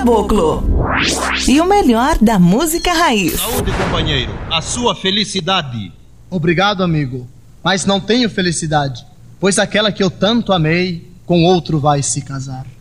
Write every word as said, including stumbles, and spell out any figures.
Caboclo. E o melhor da música raiz. Saúde, companheiro. A sua felicidade. Obrigado, amigo. Mas não tenho felicidade, pois aquela que eu tanto amei com outro vai se casar.